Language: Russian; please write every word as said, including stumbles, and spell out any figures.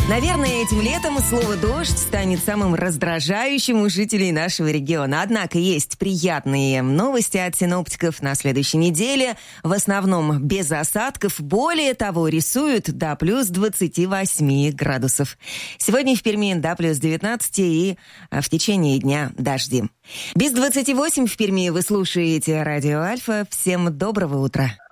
Наверное, этим летом слово «дождь» станет самым раздражающим у жителей нашего региона. Однако есть приятные новости от синоптиков на следующей неделе. В основном без осадков. Более того, рисуют до плюс двадцати восьми градусов. Сегодня в Перми до плюс девятнадцати и в течение дня дожди. Без двадцати восьми в Перми вы слушаете Радио Альфа. Всем доброго утра.